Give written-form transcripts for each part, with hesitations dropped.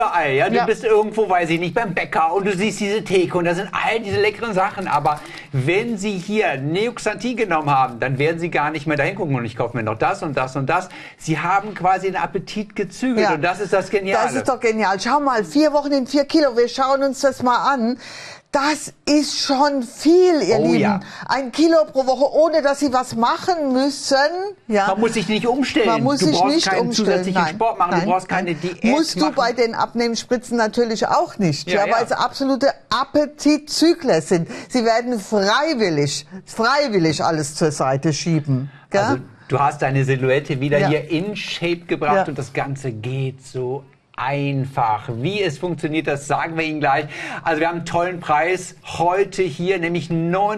Ei, ja, du bist irgendwo, weiß ich nicht, beim Bäcker und du siehst diese Theke und da sind all diese leckeren Sachen. Aber wenn Sie hier Neoxantin genommen haben, dann werden Sie gar nicht mehr dahin gucken und ich kaufe mir noch das und das und das. Sie haben quasi den Appetit gezügelt und das ist das Geniale. Das ist doch genial. Schau mal, 4 Wochen in 4 Kilo. Wir schauen uns das mal an. Das ist schon viel, ihr Lieben. Ja. 1 Kilo pro Woche, ohne dass Sie was machen müssen. Ja. Man muss sich nicht umstellen. Man muss sich nicht keinen zusätzlichen Sport machen. Du brauchst keine Diät Musst machen. du bei den Abnehmspritzen natürlich auch nicht. Ja, weil es absolute Appetitzügler sind. Sie werden freiwillig alles zur Seite schieben. Gell? Also, du hast deine Silhouette wieder hier in Shape gebracht und das Ganze geht so einfach. Wie es funktioniert, das sagen wir Ihnen gleich. Also wir haben einen tollen Preis heute hier, nämlich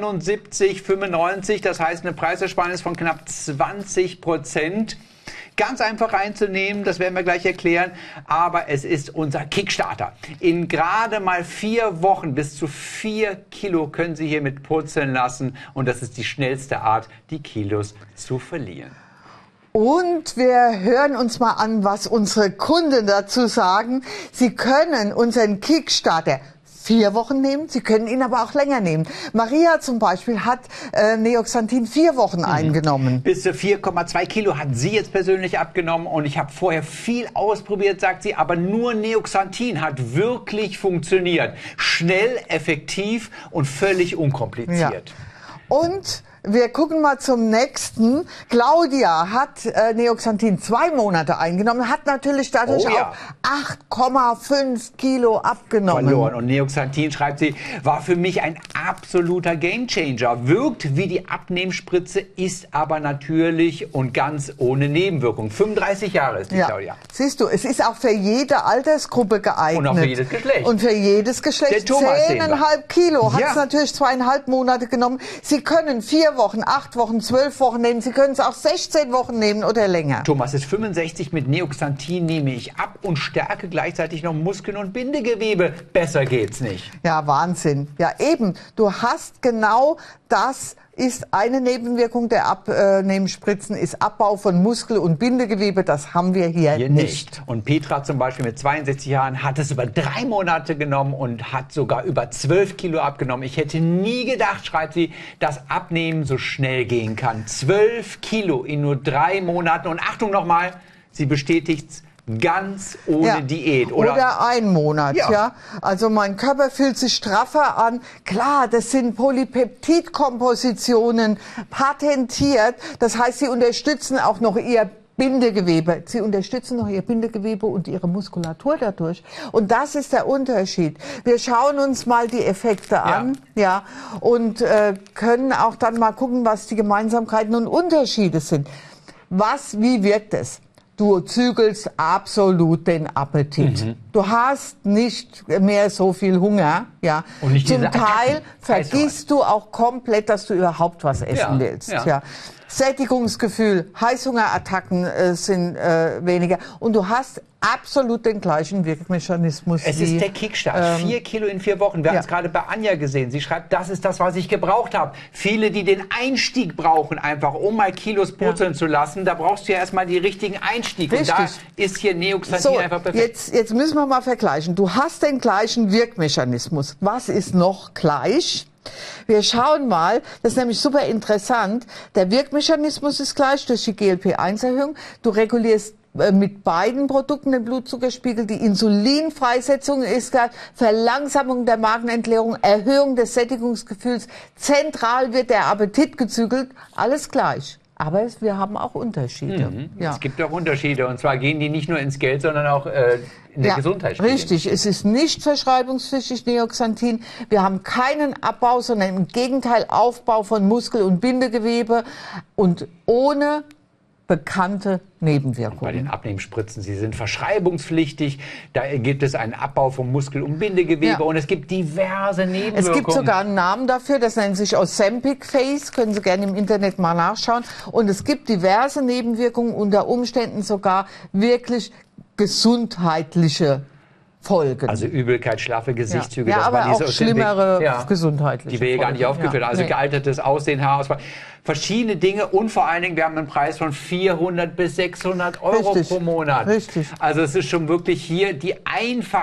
79,95. Das heißt eine Preisersparnis von knapp 20%. Ganz einfach reinzunehmen, das werden wir gleich erklären. Aber es ist unser Kickstarter. In gerade mal 4 Wochen bis zu 4 Kilo können Sie hiermit purzeln lassen. Und das ist die schnellste Art, die Kilos zu verlieren. Und wir hören uns mal an, was unsere Kunden dazu sagen. Sie können unseren Kickstarter 4 Wochen nehmen, Sie können ihn aber auch länger nehmen. Maria zum Beispiel hat Neoxantin 4 Wochen eingenommen. Bis zu 4,2 Kilo hat sie jetzt persönlich abgenommen und ich habe vorher viel ausprobiert, sagt sie, aber nur Neoxantin hat wirklich funktioniert. Schnell, effektiv und völlig unkompliziert. Ja. Und wir gucken mal zum nächsten. Claudia hat Neoxantin 2 Monate eingenommen, hat natürlich dadurch auch 8,5 Kilo abgenommen. Verloren. Und Neoxantin, schreibt sie, war für mich ein absoluter Gamechanger. Wirkt wie die Abnehmspritze, ist aber natürlich und ganz ohne Nebenwirkung. 35 Jahre ist die Claudia. Siehst du, es ist auch für jede Altersgruppe geeignet. Und auch für jedes Geschlecht. Und für jedes Geschlecht. 10,5 Kilo hat es natürlich 2,5 Monate genommen. Sie können 4 Wochen, 8 Wochen, 12 Wochen nehmen. Sie können es auch 16 Wochen nehmen oder länger. Thomas ist 65, mit Neoxantin nehme ich ab und stärke gleichzeitig noch Muskeln und Bindegewebe. Besser geht's nicht. Ja, Wahnsinn. Ja, eben. Du hast genau das. Ist eine Nebenwirkung der Abnehmspritzen, ist Abbau von Muskel- und Bindegewebe. Das haben wir hier nicht. Und Petra zum Beispiel mit 62 Jahren hat es über 3 Monate genommen und hat sogar über 12 Kilo abgenommen. Ich hätte nie gedacht, schreibt sie, dass Abnehmen so schnell gehen kann. 12 Kilo in nur 3 Monaten. Und Achtung nochmal, sie bestätigt's. Ganz ohne Diät, oder 1 Monat, Also mein Körper fühlt sich straffer an. Klar, das sind Polypeptidkompositionen, patentiert. Das heißt, sie unterstützen auch noch ihr Bindegewebe. Sie unterstützen noch ihr Bindegewebe und ihre Muskulatur dadurch. Und das ist der Unterschied. Wir schauen uns mal die Effekte an, und können auch dann mal gucken, was die Gemeinsamkeiten und Unterschiede sind. Wie wirkt es? Du zügelst absolut den Appetit. Du hast nicht mehr so viel Hunger, Und nicht zum Teil vergisst du auch komplett, dass du überhaupt was essen willst, Sättigungsgefühl, Heißhungerattacken sind weniger und du hast absolut den gleichen Wirkmechanismus. Es ist der Kickstart. 4 Kilo in 4 Wochen. Wir haben es gerade bei Anja gesehen. Sie schreibt, das ist das, was ich gebraucht habe. Viele, die den Einstieg brauchen, einfach um mal Kilos purzeln zu lassen, da brauchst du ja erstmal die richtigen Einstieg. Und da ist hier Neoxantin einfach perfekt. Jetzt müssen wir mal vergleichen. Du hast den gleichen Wirkmechanismus. Was ist noch gleich? Wir schauen mal, das ist nämlich super interessant. Der Wirkmechanismus ist gleich durch die GLP-1-Erhöhung. Du regulierst mit beiden Produkten den Blutzuckerspiegel. Die Insulinfreisetzung ist gleich, Verlangsamung der Magenentleerung, Erhöhung des Sättigungsgefühls. Zentral wird der Appetit gezügelt. Alles gleich. Aber wir haben auch Unterschiede. Es gibt auch Unterschiede. Und zwar gehen die nicht nur ins Geld, sondern auch in der Gesundheit. Richtig. Es ist nicht verschreibungspflichtig, Neoxantin. Wir haben keinen Abbau, sondern im Gegenteil Aufbau von Muskel- und Bindegewebe und ohne bekannte Nebenwirkungen. Bei den Abnehmspritzen, sie sind verschreibungspflichtig, da gibt es einen Abbau von Muskel- und Bindegewebe und es gibt diverse Nebenwirkungen. Es gibt sogar einen Namen dafür, das nennt sich Ozempic Face, können Sie gerne im Internet mal nachschauen. Und es gibt diverse Nebenwirkungen, unter Umständen sogar wirklich gesundheitliche Folgen. Also Übelkeit, schlaffe Gesichtszüge. Ja, das aber waren auch diese schlimmere gesundheitliche die wir hier gar nicht aufgeführt haben. Also gealtertes Aussehen, Haarausfall. Verschiedene Dinge und vor allen Dingen, wir haben einen Preis von 400 bis 600 € pro Monat. Richtig. Also es ist schon wirklich hier die einfache